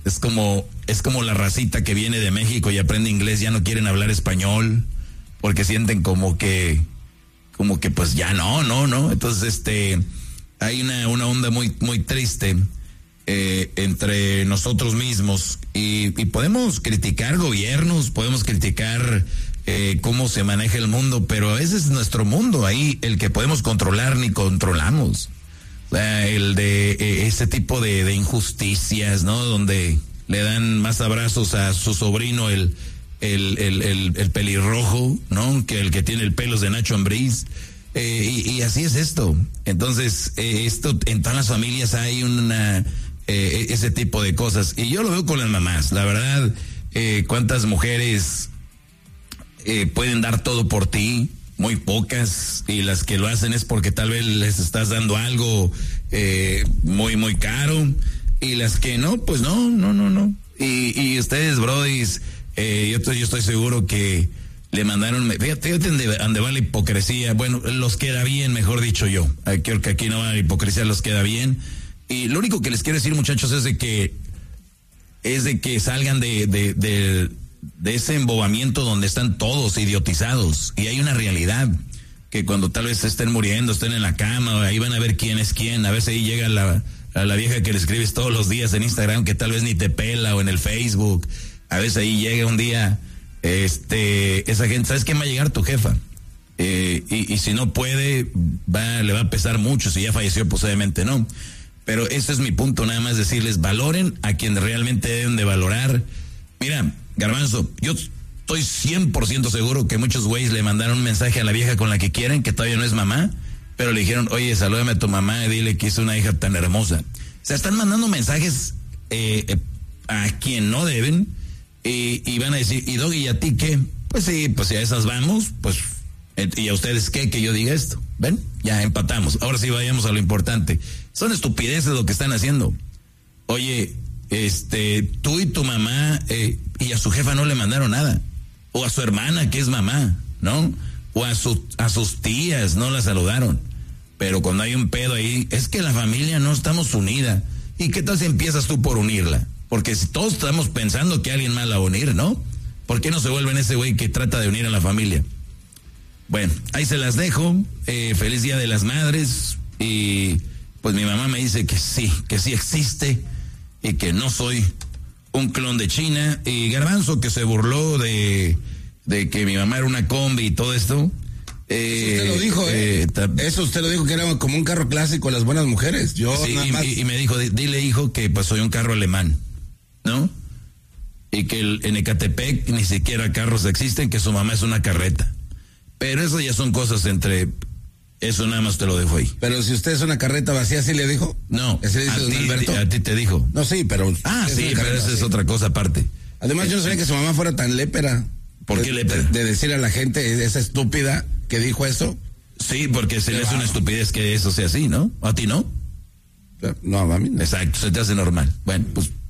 Es como la racita que viene de México y aprende inglés, ya no quieren hablar español, porque sienten como que pues ya no. Entonces, hay una onda muy, muy triste entre nosotros mismos y podemos criticar gobiernos, podemos criticar cómo se maneja el mundo, pero ese es nuestro mundo, ahí el que podemos controlar ni controlamos. O sea, el de ese tipo de injusticias, ¿no? Donde le dan más abrazos a su sobrino el pelirrojo, ¿no? Que el que tiene el pelos de Nacho Ambriz. Y así es esto. Entonces, esto en todas las familias hay ese tipo de cosas. Y yo lo veo con las mamás. La verdad, cuántas mujeres pueden dar todo por ti, muy pocas, y las que lo hacen es porque tal vez les estás dando algo muy, muy caro, y las que no, pues no. Y ustedes, brodis, yo estoy seguro que le mandaron, fíjate dónde va la hipocresía. Bueno, los queda bien, mejor dicho yo. Creo que aquí no va la hipocresía, los queda bien. Y lo único que les quiero decir, muchachos, es de que salgan de ese embobamiento donde están todos idiotizados. Y hay una realidad, que cuando tal vez estén muriendo, estén en la cama, ahí van a ver quién es quién. A veces ahí llega a la vieja que le escribes todos los días en Instagram, que tal vez ni te pela, o en el Facebook. A veces ahí llega un día esa gente, ¿sabes quién va a llegar? Tu jefa. Y si no puede, le va a pesar mucho. Si ya falleció, pues obviamente no. Pero ese es mi punto, nada más decirles, valoren a quien realmente deben de valorar. Mira, Garbanzo, yo estoy 100% seguro que muchos güeyes le mandaron un mensaje a la vieja con la que quieren, que todavía no es mamá, pero le dijeron, oye, salúdame a tu mamá y dile que hizo una hija tan hermosa. O sea, están mandando mensajes a quien no deben, y van a decir, ¿y Doggy, y a ti qué? Pues sí, pues si a esas vamos, pues, ¿y a ustedes qué? Que yo diga esto. ¿Ven? Ya empatamos. Ahora sí vayamos a lo importante. Son estupideces lo que están haciendo. Oye, tú y tu mamá, y a su jefa no le mandaron nada. O a su hermana, que es mamá, ¿no? O a sus tías no la saludaron. Pero cuando hay un pedo ahí, es que la familia no estamos unida. ¿Y qué tal si empiezas tú por unirla? Porque si todos estamos pensando que alguien más la va a unir, ¿no? ¿Por qué no se vuelven ese güey que trata de unir a la familia? Bueno, ahí se las dejo. Feliz Día de las Madres. Y pues mi mamá me dice que sí existe, y que no soy un clon de China. Y Garbanzo, que se burló de que mi mamá era una combi y todo esto. Eso usted lo dijo, eso usted lo dijo, que era como un carro clásico de las buenas mujeres. Yo sí, nada más... y me dijo, dile, hijo, que pues soy un carro alemán, ¿no? Y que en Ecatepec ni siquiera carros existen, que su mamá es una carreta. Pero eso ya son cosas eso nada más te lo dejo ahí. Pero si usted es una carreta vacía, ¿sí le dijo? No, ¿Ese dice don Alberto? A ti te dijo. No, sí, pero... Sí, pero esa es otra cosa aparte. Además, yo no sabía que su mamá fuera tan lépera. ¿Por qué lépera? De decir a la gente, esa estúpida que dijo eso. Sí, porque se le hace una estupidez que eso sea así, ¿no? ¿A ti no? No, a mí no. Exacto, se te hace normal. Bueno, pues